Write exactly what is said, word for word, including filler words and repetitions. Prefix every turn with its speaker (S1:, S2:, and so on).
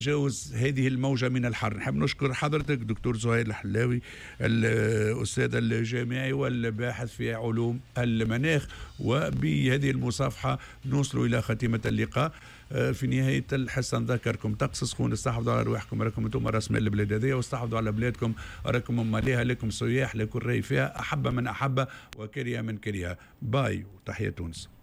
S1: تجاوز هذه الموجة من الحر. نحب نشكر حضرتك دكتور زهير الحلاوي، الأستاذ الجامعي والباحث في علوم المناخ. وبهذه المصافحة نوصل إلى خاتمة اللقاء. في نهاية الحصة نذكركم طقس سخون، استحفظوا على رواحكم، راكم انتم راس مال البلاد هذيا، واستحفظوا على بلادكم، راكم ماليها، لكم سياح، لكل راي فيها، أحب من أحب وكره من كره. باي وتحية تونس.